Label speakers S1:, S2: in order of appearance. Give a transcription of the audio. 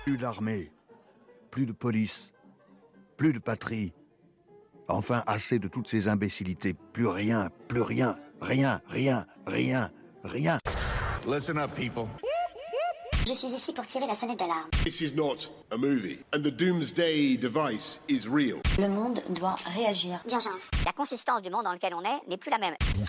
S1: Plus d'armée, plus de police, plus de patrie. Enfin, assez de toutes ces imbécilités. Plus rien, rien, rien.
S2: Listen up, people.
S3: Je suis ici pour tirer la sonnette d'alarme.
S4: This is not a movie, and the doomsday device is real.
S3: Le monde doit réagir.
S5: D'urgence. La consistance du monde dans lequel on est n'est plus la même.